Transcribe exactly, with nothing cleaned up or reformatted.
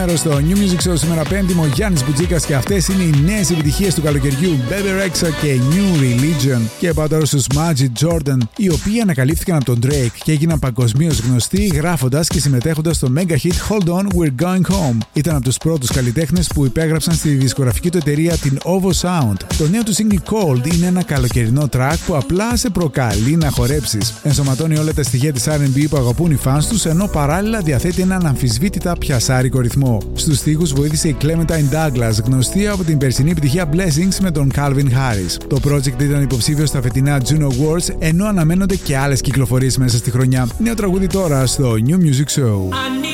μέρος στο New Music Show σήμερα Πέμπτη. Ο Γιάννης Μπουτζίκας και αυτές είναι οι νέες επιτυχίες του καλοκαιριού. Bebe Rexha και New Religion. Και πάω τώρα στους Majid Jordan, οι οποίοι ανακαλύφθηκαν από τον Drake και έγιναν παγκοσμίως γνωστοί γράφοντας και συμμετέχοντας στο mega hit Hold On We're Going Home. Ήταν από τους πρώτους καλλιτέχνες που υπέγραψαν στη δισκογραφική του εταιρεία την Ovo Sound. Το νέο του single Cold είναι ένα καλοκαιρινό track που απλά σε προκαλεί να χορέψεις. Ενσωματώνει όλα τα στοιχεία της αρ εντ μπι που αγαπούν οι fans τους, ενώ παράλληλα διαθέτει έναν αμφισβήτητα πιασάρικο ρυθμό. Στους στίχους βοήθησε η Clementine Douglas, γνωστή από την περσινή επιτυχία Blessings με τον Calvin Harris. Το project ήταν υποψήφιο στα φετινά Juno Awards, ενώ αναμένονται και άλλες κυκλοφορίες μέσα στη χρονιά. Νέο τραγούδι τώρα στο New Music Show.